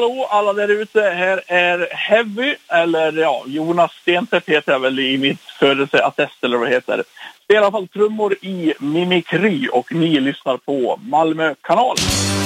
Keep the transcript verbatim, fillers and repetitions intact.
Så alla där ute, här är Heavy, eller ja, Jonas Stenstedt heter jag väl i mitt födelseattest eller vad det heter. Spelar i alla fall trummor i Mimikry och ni lyssnar på Malmö kanal.